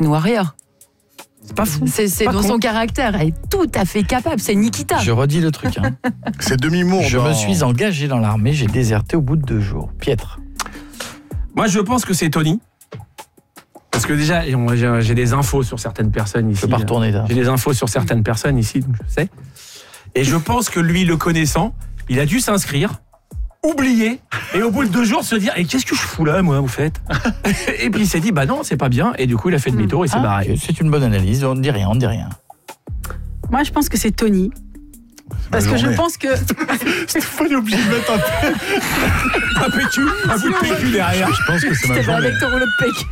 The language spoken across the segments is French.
c'est une warrior. C'est pas fou. C'est pas dans con. son caractère, elle est tout à fait capable. C'est Nikita. Je redis le truc. C'est demi-mour. Je me suis engagé dans l'armée, j'ai déserté au bout de 2 jours. Piètre. Moi, je pense que c'est Tony. Parce que déjà, j'ai des infos sur certaines personnes ici. Je peux pas retourner là. J'ai des infos sur certaines personnes ici, donc je sais. Et je pense que lui, le connaissant, il a dû s'inscrire, oublier, et au bout de 2 jours se dire, et qu'est-ce que je fous là, moi, vous faites? Et puis il s'est dit, bah non, c'est pas bien. Et du coup, il a fait demi-tour, il s'est barré. C'est une bonne analyse, on ne dit rien, on ne dit rien. Moi, je pense que c'est Tony. Parce que je pense que... Stéphane est obligé de mettre un PQ, un bout de PQ derrière. Je pense que c'est ma C'était journée. avec ton rouleau de PQ.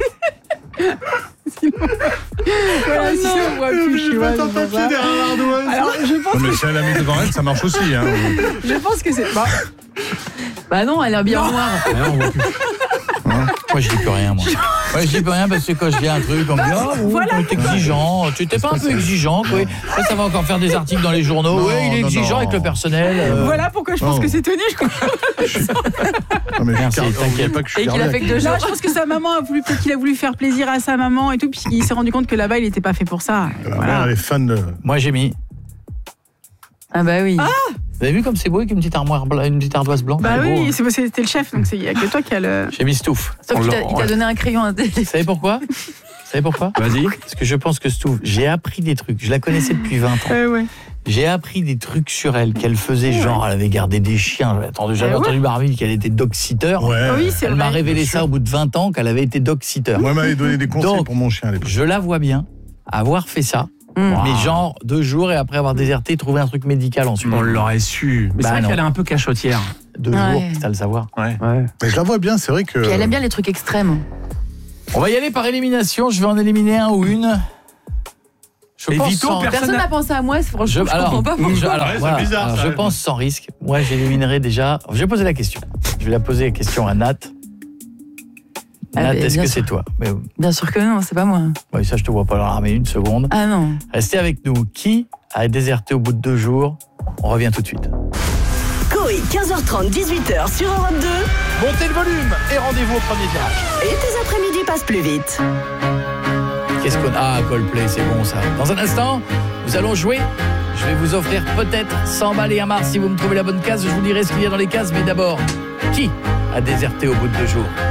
Voilà, si on voit plus, je vois. Alors, je pense Non, mais si elle la met devant elle, ça marche aussi. Hein. Je pense que c'est... Bah non, elle est bien noire. On voit plus. Moi, je dis plus rien, moi. Ouais, je dis plus rien parce que quand je dis un truc, on me dit « Oh, Voilà. t'es exigeant. Tu n'étais pas un peu exigeant, quoi. Ça va encore faire des articles dans les journaux. Non, Oui, il est non, exigeant non. avec le personnel. Voilà pourquoi je pense Non. que c'est Tony, je crois. Non, mais Merci, car- t'inquiète. oubliez pas que je suis Et qu'il a cardiaque. fait que 2 jours. Là, je pense que sa maman a voulu, peut-être qu'il a voulu faire plaisir à sa maman et tout, puis il s'est rendu compte que là-bas, il n'était pas fait pour ça. La Voilà. mère, elle est fan de... Moi, j'ai mis. Ah bah oui. Vous avez vu comme c'est beau avec une petite armoire, une petite ardoise blanche? Bah C'est beau, oui, hein. c'était le chef, donc il n'y a que toi qui a le... J'ai mis Stouff. Sauf qu'il il t'a donné un crayon à Vous savez pourquoi? Vas-y. Parce que je pense que Stouff, j'ai appris des trucs. Je la connaissais depuis 20 ans. ouais. J'ai appris des trucs sur elle qu'elle faisait, genre elle avait gardé des chiens. J'avais entendu Barbie qu'elle était dog-sitter. Ouais. Oui, c'est Elle m'a vrai. révélé ça au bout de 20 ans qu'elle avait été dog-sitter. Moi, elle m'avait donné des conseils Donc, pour mon chien à l'époque. Je la vois bien avoir fait ça, mais genre 2 jours et après avoir déserté, trouver un truc médical ensuite. On l'aurait su. Mais Bah c'est vrai non. qu'elle est un peu cachotière. 2 Ouais. jours, c'est à le savoir. Ouais. Mais je la vois bien, c'est vrai que... Puis elle aime bien les trucs extrêmes. On va y aller par élimination. Je vais en éliminer un ou une. Je Et pense Vito, sans- Personne n'a pensé à moi, franchement, je comprends pas pourquoi. alors, Ouais, c'est voilà. bizarre, Alors, ça, je ouais. pense sans risque. Moi, j'éliminerai déjà. Je vais poser la question. Je vais la poser la question à Nat. Ah, Nat, mais est-ce bien que sûr. c'est toi? Mais, Bien sûr que non, c'est pas moi. ouais, ça, je te vois pas dans l'armée une seconde. Ah non. Restez avec nous. Qui a déserté au bout de 2 jours? On revient tout de suite. Coé, 15h30, 18h sur Europe 2. Montez le volume et rendez-vous au premier virage. Et tes après-midi passent plus vite. Qu'est-ce qu'on a? Ah, Coldplay, c'est bon ça. Dans un instant, nous allons jouer. Je vais vous offrir peut-être 100 balles et un Mars si vous me trouvez la bonne case. Je vous dirai ce qu'il y a dans les cases. Mais d'abord, qui a déserté au bout de 2 jours?